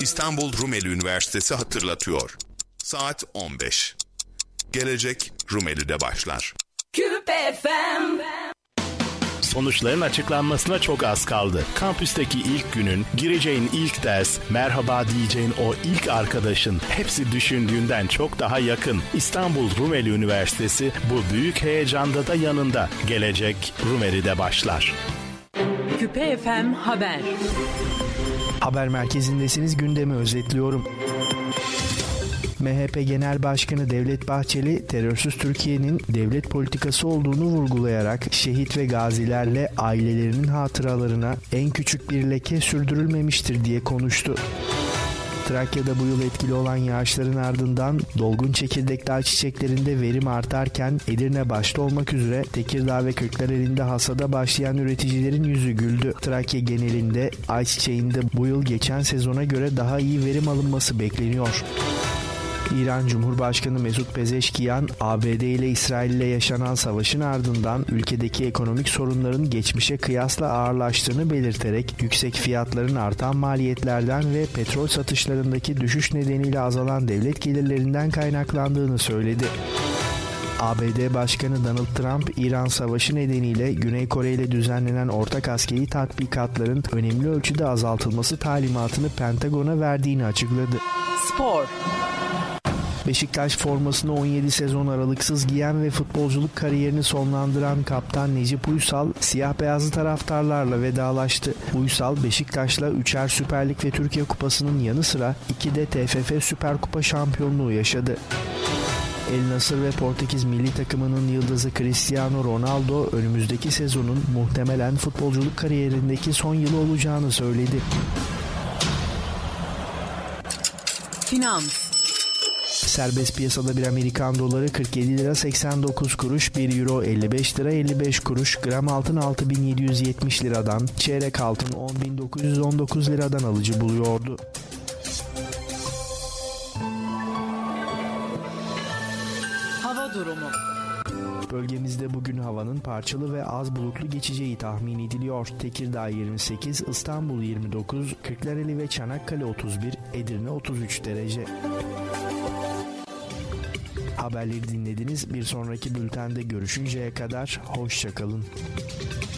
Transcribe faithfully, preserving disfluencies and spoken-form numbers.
İstanbul Rumeli Üniversitesi hatırlatıyor. Saat on beş. Gelecek Rumeli'de başlar. Küpe F M. Sonuçların açıklanmasına çok az kaldı. Kampüsteki ilk günün, gireceğin ilk ders, merhaba diyeceğin o ilk arkadaşın hepsi düşündüğünden çok daha yakın. İstanbul Rumeli Üniversitesi bu büyük heyecanda da yanında. Gelecek Rumeli'de başlar. Küpe F M Haber. Haber merkezindesiniz, gündemi özetliyorum. M H P Genel Başkanı Devlet Bahçeli, terörsüz Türkiye'nin devlet politikası olduğunu vurgulayarak şehit ve gazilerle ailelerinin hatıralarına en küçük bir leke sürdürülmemiştir diye konuştu. Trakya'da bu yıl etkili olan yağışların ardından dolgun çekirdekli ayçiçeklerinde verim artarken Edirne başta olmak üzere Tekirdağ ve Kırklareli'nde hasada başlayan üreticilerin yüzü güldü. Trakya genelinde ayçiçeğinde bu yıl geçen sezona göre daha iyi verim alınması bekleniyor. İran Cumhurbaşkanı Mesut Pezeşkiyan, A B D ile İsrail ile yaşanan savaşın ardından ülkedeki ekonomik sorunların geçmişe kıyasla ağırlaştığını belirterek yüksek fiyatların artan maliyetlerden ve petrol satışlarındaki düşüş nedeniyle azalan devlet gelirlerinden kaynaklandığını söyledi. A B D Başkanı Donald Trump, İran Savaşı nedeniyle Güney Kore ile düzenlenen ortak askeri tatbikatların önemli ölçüde azaltılması talimatını Pentagon'a verdiğini açıkladı. Spor. Beşiktaş formasını on yedi sezon aralıksız giyen ve futbolculuk kariyerini sonlandıran kaptan Necip Uysal, siyah beyazlı taraftarlarla vedalaştı. Uysal, Beşiktaş'la üçer Süper Lig ve Türkiye Kupası'nın yanı sıra iki de T F F Süper Kupa şampiyonluğu yaşadı. El Nassr ve Portekiz milli takımının yıldızı Cristiano Ronaldo, önümüzdeki sezonun muhtemelen futbolculuk kariyerindeki son yılı olacağını söyledi. Finans. Serbest piyasada bir Amerikan doları kırk yedi lira seksen dokuz kuruş, bir euro elli beş lira elli beş kuruş, gram altın altı bin yedi yüz yetmiş liradan, çeyrek altın on bin dokuz yüz on dokuz liradan alıcı buluyordu. Hava durumu. Bölgemizde bugün havanın parçalı ve az bulutlu geçeceği tahmin ediliyor. Tekirdağ yirmi sekiz, İstanbul yirmi dokuz, Kırklareli ve Çanakkale otuz bir, Edirne otuz üç derece. Haberleri dinlediniz. Bir sonraki bültende görüşünceye kadar hoşça kalın.